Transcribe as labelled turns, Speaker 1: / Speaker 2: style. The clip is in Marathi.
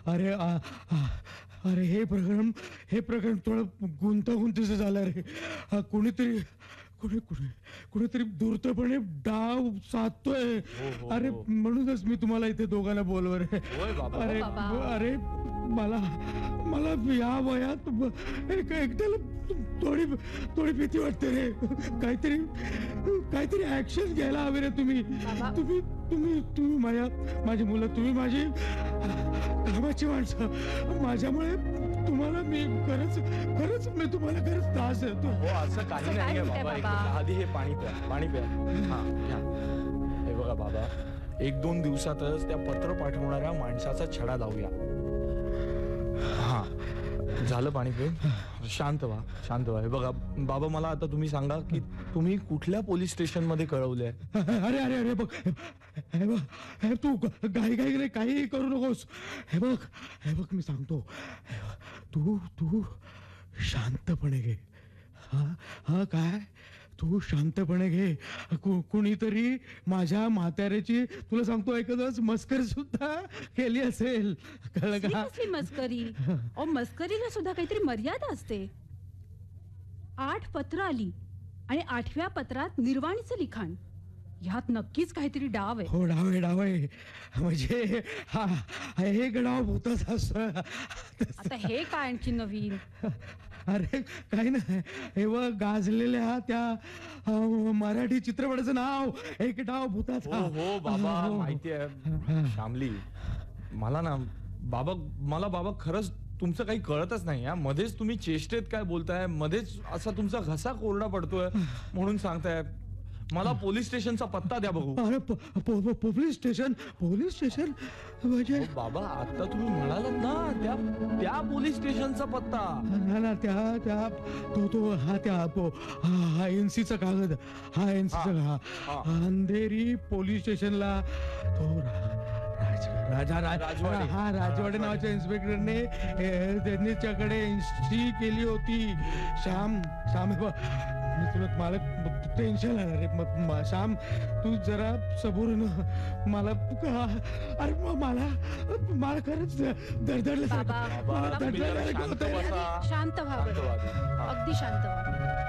Speaker 1: अरे अरे हे प्रकरण थोडं गुंतागुंतीचं झालं रे. कुणीतरी धूर्तपणे डाव साधतोय. अरे म्हणूनच मी तुम्हाला इथे दोघांना बोलव रे. अरे अरे मला या वयात एकट्याला थोडी भीती वाटते रे. काहीतरी ऍक्शन घ्यायला हवे रे. तुम्ही माझी मुलं, तुम्ही माझी कामाची माणसं. माझ्यामुळे तुम्हाला मी खरंच मी तुम्हाला खरंच त्रास देतो.
Speaker 2: हो असं काही नाही बाबा. आधी हे पाणी प्या. हे बघा बाबा, 1-2 दिवसातच त्या पत्र पाठवणाऱ्या माणसाचा छडा लावूया. हा झालं पाणी पिऊन. शांत व्हा. हे बघा बाबा, मला आता तुम्ही सांगा की तुम्ही कुठल्या पोलीस स्टेशन मध्ये कळवलंय?
Speaker 1: अरे बघ, हे तू घाई काही करू नकोस. हे बघ मी सांगतो. तू शांतपणे घे. हा काय, तू शांतपणे घे. कुणीतरी माझ्या म्हाताऱ्याची, तुला सांगतो एकदाच मस्करी सुद्धा केली असेल. कळलं का?
Speaker 3: मस्करी? मस्करीला सुद्धा काहीतरी मर्यादा असते. 8 पत्र आली आणि 8व्या पत्रात निर्वाणीचं लिखाण. ह्यात नक्कीच काहीतरी डाव आहे.
Speaker 1: हो डाव आहे. म्हणजे हे डाव होतच असं.
Speaker 3: आता हे काय आणखी नवीन?
Speaker 1: अरे काही नाही, हे गाजलेल्या त्या मराठी चित्रपटाचं नाव एक डाव भूताचा.
Speaker 2: हो बाबा माहिती आहे श्यामली. मला बाबा खरंच तुमचं काही कळतच नाही. मध्येच तुम्ही चेष्टेत काय बोलताय, मध्येच असा तुमचा घसा कोरडा पडतोय म्हणून सांगताय. मला पोलीस स्टेशनचा पत्ता द्या बघू.
Speaker 1: अरे पोलीस स्टेशन म्हणजे
Speaker 2: बाबा आता तुम्ही म्हणालात ना त्या पोलीस स्टेशनचा पत्ता.
Speaker 1: ना त्या एनसीचा कागद. हा एनसीचा अंधेरी पोलीस स्टेशनला तो राजवाडे नावाच्या इन्स्पेक्टरने त्यांच्याकडे एन्ट्री केली होती. श्याम मला टेन्शन आलं रे. श्याम तू जरा सबुरीनं मला खरंच दडदडलं.
Speaker 3: शांत व्हा, अगदी शांत व्हा.